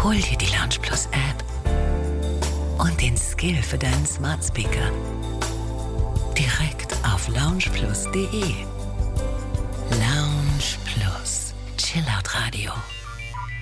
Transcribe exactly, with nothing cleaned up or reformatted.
Hol dir die Lounge Plus App und den Skill für deinen Smart Speaker direkt auf loungeplus punkt de. Lounge Plus, Chillout Radio.